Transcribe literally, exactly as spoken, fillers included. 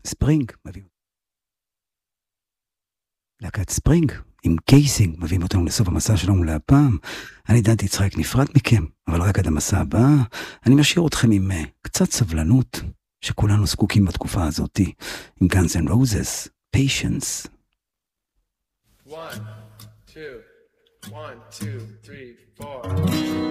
ספרינג, מביאים להקת ספרינג, עם קייסינג, מביאים אותנו לסוף המסע שלנו להפעם. אני דנתי יצחק נפרד מכם, אבל רק עד המסע הבא, אני משאיר אתכם עם uh, קצת סבלנות, שכולנו זקוקים בתקופה הזאת, עם Guns N' Roses, Patience. One, two, one, two, three, four.